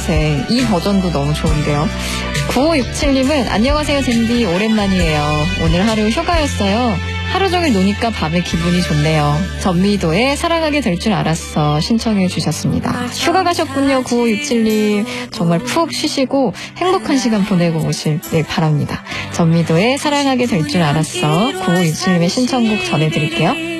여생 이 버전도 너무 좋은데요. 9567님은 안녕하세요 젠디 오랜만이에요. 오늘 하루 휴가였어요. 하루 종일 노니까 밤에 기분이 좋네요. 전미도에 사랑하게 될 줄 알았어 신청해 주셨습니다. 휴가 가셨군요. 9567님 정말 푹 쉬시고 행복한 시간 보내고 오실 바랍니다. 전미도에 사랑하게 될 줄 알았어 9567님의 신청곡 전해드릴게요.